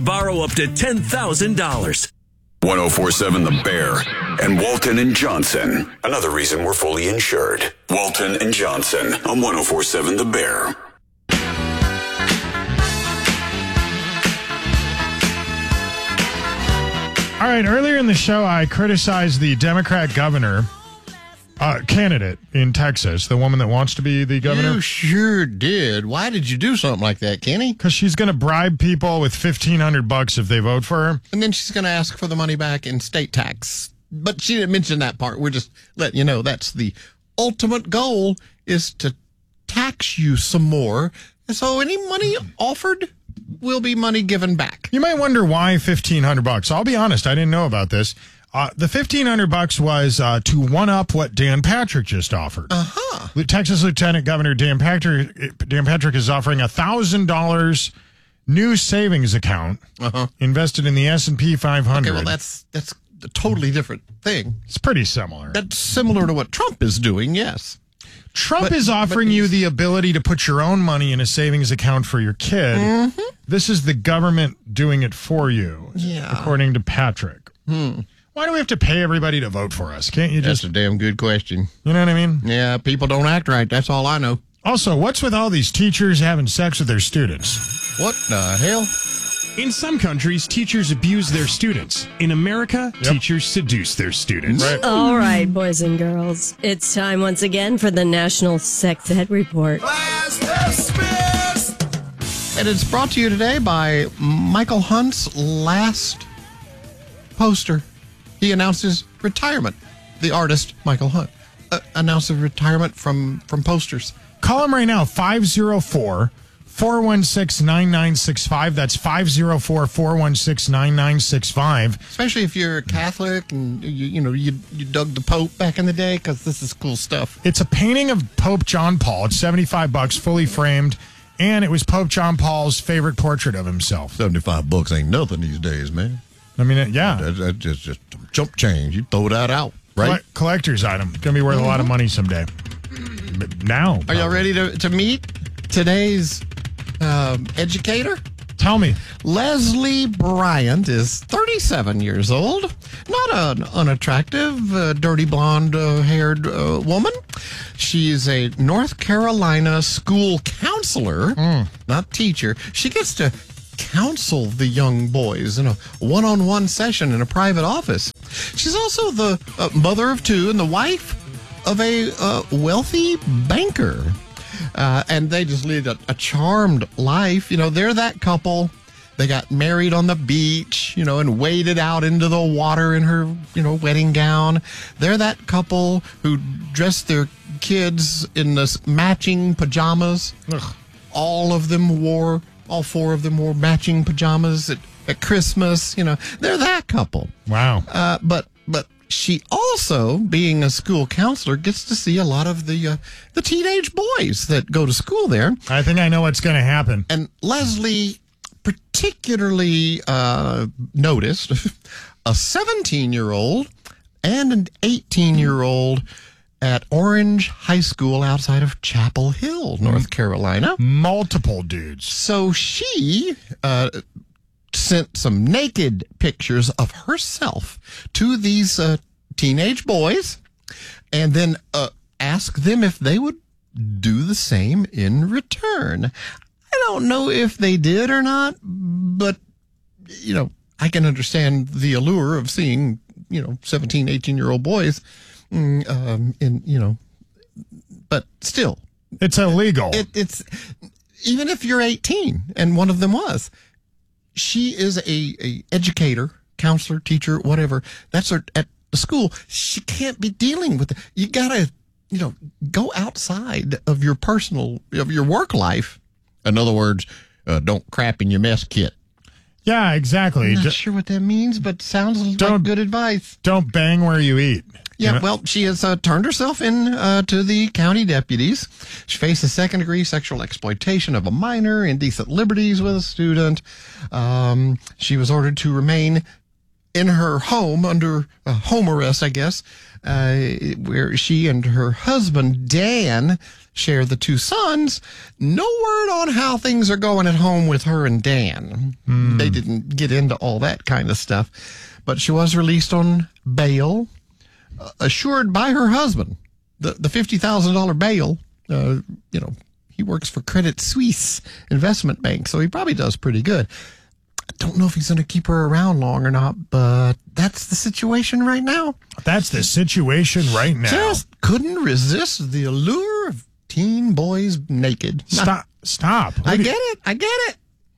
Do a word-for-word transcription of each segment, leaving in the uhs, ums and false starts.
borrow up to ten thousand dollars. one oh four point seven The Bear and Walton and Johnson. Another reason we're fully insured. Walton and Johnson on one oh four point seven The Bear. All right, earlier in the show, I criticized the Democrat governor uh, candidate in Texas, the woman that wants to be the governor. You sure did. Why did you do something like that, Kenny? Because she's going to bribe people with fifteen hundred bucks if they vote for her. And then she's going to ask for the money back in state tax. But she didn't mention that part. We're just letting you know that's the ultimate goal, is to tax you some more. And so any money offered will be money given back. You might wonder why fifteen hundred bucks. I'll be honest, I didn't know about this. Uh, the fifteen hundred bucks was uh, to one up what Dan Patrick just offered. Uh-huh. The Texas Lieutenant Governor Dan Patrick Dan Patrick is offering a thousand dollars new savings account uh-huh. invested in the S and P five hundred. Okay, well that's that's a totally different thing. It's pretty similar. That's similar to what Trump is doing. Yes. Trump but, is offering you the ability to put your own money in a savings account for your kid. Mm-hmm. This is the government doing it for you, yeah. according to Patrick. Hmm. Why do we have to pay everybody to vote for us? Can't you just... That's a damn good question. You know what I mean? Yeah, people don't act right. That's all I know. Also, what's with all these teachers having sex with their students? What the hell? In some countries, teachers abuse their students. In America, Yep. teachers seduce their students. Right. All right, boys and girls. It's time once again for the National Sex Ed Report. And it's brought to you today by Michael Hunt's last poster. He announced his retirement. The artist, Michael Hunt, uh, announced his retirement from, from posters. Call him right now, five oh four, four one six, nine nine six five. That's five oh four, four one six, nine nine six five. Especially if you're a Catholic and, you, you know, you, you dug the Pope back in the day, because this is cool stuff. It's a painting of Pope John Paul. It's seventy-five bucks, fully framed. And it was Pope John Paul's favorite portrait of himself. seventy-five bucks ain't nothing these days, man. I mean, it, yeah. That's that just, just chump change. You throw that out, right? Colle- collector's item. It's going to be worth mm-hmm. a lot of money someday. But now. Are y'all ready to, to meet today's um, educator? Tell me. Leslie Bryant is thirty-seven years old. Not an unattractive, uh, dirty blonde-haired uh, uh, woman. She's a North Carolina school counselor, mm. not teacher. She gets to counsel the young boys in a one-on-one session in a private office. She's also the uh, mother of two and the wife of a uh, wealthy banker. Uh, and they just lead a, a charmed life. You know, they're that couple. They got married on the beach, you know, and waded out into the water in her, you know, wedding gown. They're that couple who dressed their kids in this matching pajamas. Ugh. All of them wore, all four of them wore matching pajamas at, at Christmas. You know, they're that couple. Wow. Uh, but, but, she also, being a school counselor, gets to see a lot of the uh, the teenage boys that go to school there. I think I know what's going to happen. And Leslie particularly uh, noticed a seventeen-year-old and an eighteen-year-old at Orange High School outside of Chapel Hill, North Carolina. Multiple dudes. So she... Uh, sent some naked pictures of herself to these uh, teenage boys and then uh, asked them if they would do the same in return. I don't know if they did or not, but, you know, I can understand the allure of seeing, you know, seventeen, eighteen-year-old boys um, in, you know, but still. It's illegal. It, it's, even if you're eighteen, and one of them was, she is a, a educator, counselor, teacher, whatever. That's her at the school. She can't be dealing with it. You gotta, you know, go outside of your personal, of your work life. In other words, uh, don't crap in your mess kit. Yeah, exactly. I'm not D- sure what that means, but sounds like good advice. Don't bang where you eat. Yeah, you know? Well, she has uh, turned herself in uh, to the county deputies. She faces second-degree sexual exploitation of a minor, indecent liberties with a student. Um, she was ordered to remain in her home under uh, home arrest, I guess, uh, where she and her husband, Dan, share the two sons. No word on how things are going at home with her and Dan. Mm. They didn't get into all that kind of stuff. But she was released on bail, uh, assured by her husband. The, the fifty thousand dollars bail, uh, you know, he works for Credit Suisse Investment Bank, so he probably does pretty good. I don't know if he's going to keep her around long or not, but that's the situation right now. That's the situation right now. Just couldn't resist the allure of teen boys naked. Stop. Stop. I get it. I get it.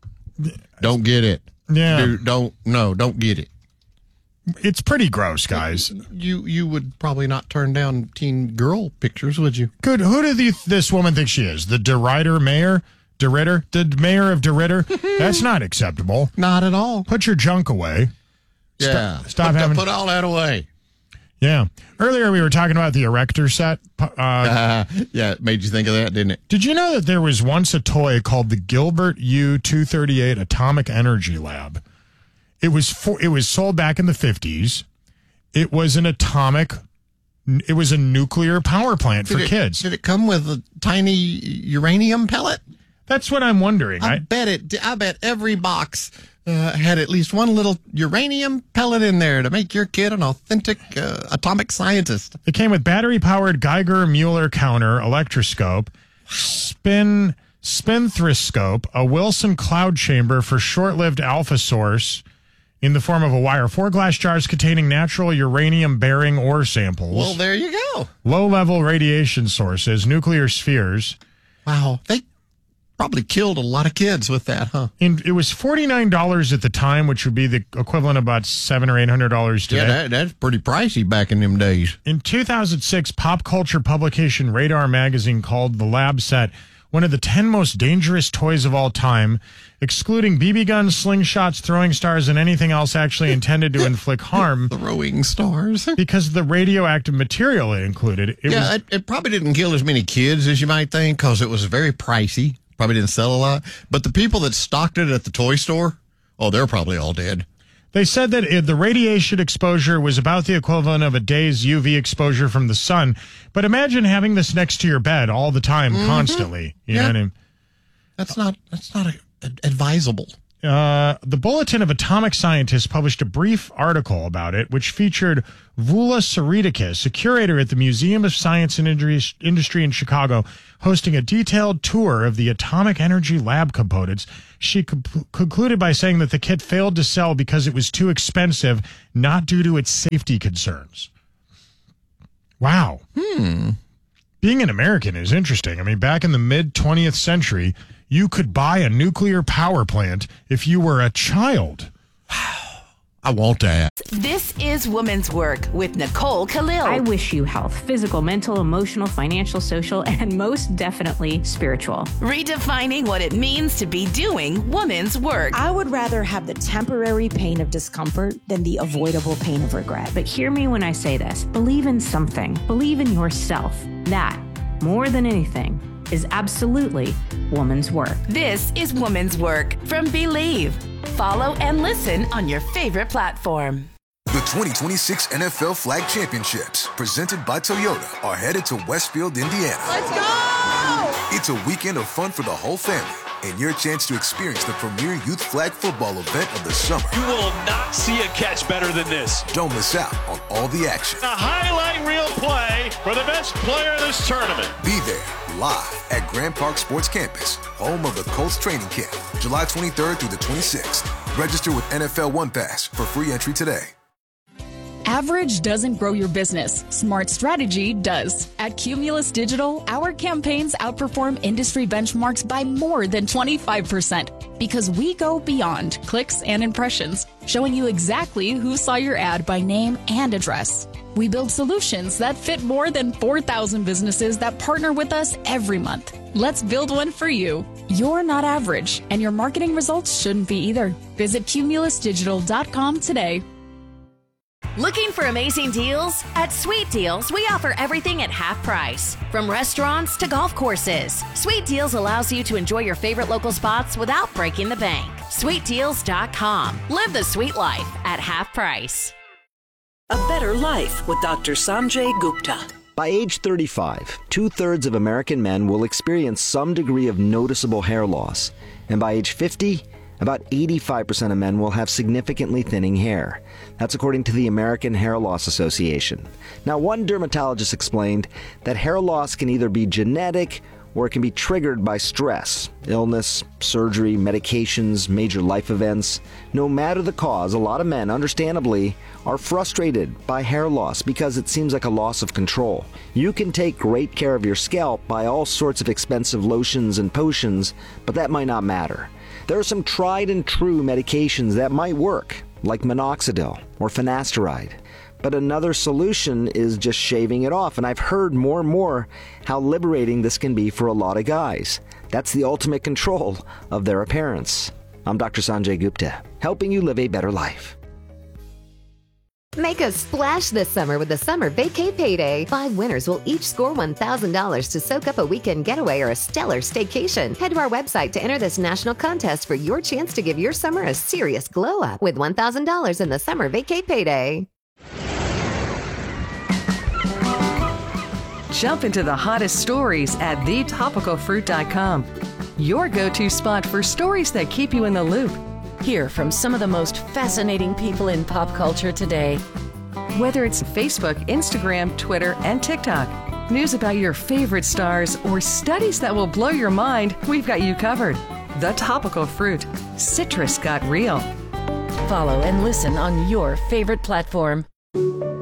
Don't get it. Yeah. Dude, don't. No, don't get it. It's pretty gross, guys. You you would probably not turn down teen girl pictures, would you? Good. Who do the, this woman think she is? The DeRider mayor? DeRitter? The mayor of DeRitter? That's not acceptable. Not at all. Put your junk away. Yeah. Stop, stop put, having... Put all that away. Yeah. Earlier we were talking about the Erector set. Uh, uh, yeah, it made you think of that, didn't it? Did you know that there was once a toy called the Gilbert U two thirty-eight Atomic Energy Lab? It was for, it was sold back in the fifties. It was an atomic, it was a nuclear power plant for did it, kids. Did it come with a tiny uranium pellet? That's what I'm wondering. I, I bet it. I bet every box uh, had at least one little uranium pellet in there to make your kid an authentic uh, atomic scientist. It came with battery-powered Geiger-Mueller counter, electroscope, spin spinthroscope, a Wilson cloud chamber for short-lived alpha source in the form of a wire, four glass jars containing natural uranium-bearing ore samples. Well, there you go. Low-level radiation sources, nuclear spheres. Wow, they probably killed a lot of kids with that, huh? In, it was forty-nine dollars at the time, which would be the equivalent of about seven or eight hundred dollars today. Yeah, that, that's pretty pricey back in them days. In two thousand six, pop culture publication Radar Magazine called the lab set one of the ten most dangerous toys of all time, excluding B B guns, slingshots, throwing stars, and anything else actually intended to inflict harm. Throwing stars. Because of the radioactive material it included. It yeah, was, it, it probably didn't kill as many kids as you might think because it was very pricey. Probably didn't sell a lot. But the people that stocked it at the toy store, oh, they're probably all dead. They said that it, the radiation exposure was about the equivalent of a day's U V exposure from the sun. But imagine having this next to your bed all the time, mm-hmm. constantly. You yeah. know what I mean? That's not, that's not a, a, advisable. Uh, the Bulletin of Atomic Scientists published a brief article about it, which featured Vula Saridakis, a curator at the Museum of Science and Industry in Chicago, hosting a detailed tour of the atomic energy lab components. She co- concluded by saying that the kit failed to sell because it was too expensive, not due to its safety concerns. Wow. Hmm. Being an American is interesting. I mean, back in the mid-twentieth century, you could buy a nuclear power plant if you were a child. I want that. This is Women's Work with Nicole Khalil. I wish you health, physical, mental, emotional, financial, social, and most definitely spiritual. Redefining what it means to be doing women's work. I would rather have the temporary pain of discomfort than the avoidable pain of regret. But hear me when I say this. Believe in something. Believe in yourself. That, more than anything, is absolutely woman's work. This is Woman's Work from Believe. Follow and listen on your favorite platform. The twenty twenty-six N F L Flag Championships, presented by Toyota, are headed to Westfield, Indiana. Let's go! It's a weekend of fun for the whole family and your chance to experience the premier youth flag football event of the summer. You will not see a catch better than this. Don't miss out on all the action. A highlight reel play for the best player in this tournament. Be there live at Grand Park Sports Campus, home of the Colts training camp, July twenty-third through the twenty-sixth. Register with N F L One Pass for free entry today. Average doesn't grow your business. Smart strategy does. At Cumulus Digital, our campaigns outperform industry benchmarks by more than twenty-five percent because we go beyond clicks and impressions, showing you exactly who saw your ad by name and address. We build solutions that fit more than four thousand businesses that partner with us every month. Let's build one for you. You're not average, and your marketing results shouldn't be either. Visit cumulus digital dot com today. Looking for amazing deals? At Sweet Deals, we offer everything at half price. From restaurants to golf courses, Sweet Deals allows you to enjoy your favorite local spots without breaking the bank. sweet deals dot com. Live the sweet life at half price. A better life with Doctor Sanjay Gupta. By age thirty-five, two-thirds of American men will experience some degree of noticeable hair loss. And by age fifty, about eighty-five percent of men will have significantly thinning hair. That's according to the American Hair Loss Association. Now, one dermatologist explained that hair loss can either be genetic or it can be triggered by stress, illness, surgery, medications, major life events. No matter the cause, a lot of men, understandably, are frustrated by hair loss because it seems like a loss of control. You can take great care of your scalp by all sorts of expensive lotions and potions, but that might not matter. There are some tried and true medications that might work, like minoxidil or finasteride. But another solution is just shaving it off, and I've heard more and more how liberating this can be for a lot of guys. That's the ultimate control of their appearance. I'm Doctor Sanjay Gupta, helping you live a better life. Make a splash this summer with the Summer Vacay Payday. Five winners will each score one thousand dollars to soak up a weekend getaway or a stellar staycation. Head to our website to enter this national contest for your chance to give your summer a serious glow up with one thousand dollars in the Summer Vacay Payday. Jump into the hottest stories at the topical fruit dot com. Your go-to spot for stories that keep you in the loop. Hear from some of the most fascinating people in pop culture today. Whether it's Facebook, Instagram, Twitter, and TikTok, news about your favorite stars, or studies that will blow your mind, we've got you covered. The Topical Fruit. Citrus got real. Follow and listen on your favorite platform.